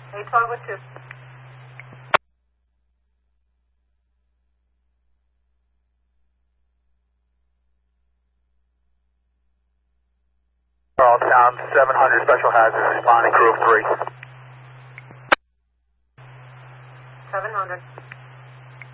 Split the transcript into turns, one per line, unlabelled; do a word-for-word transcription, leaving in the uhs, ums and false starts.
eight twelve with two.
Charlestown, seven hundred special hazard, responding crew of three.
seven hundred.